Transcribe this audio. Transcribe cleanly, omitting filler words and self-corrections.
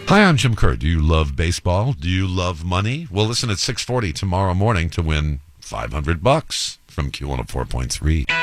Hi, I'm Jim Kerr. Do you love baseball? Do you love money? Well, listen at 6:40 tomorrow morning to win $500 from Q104.3.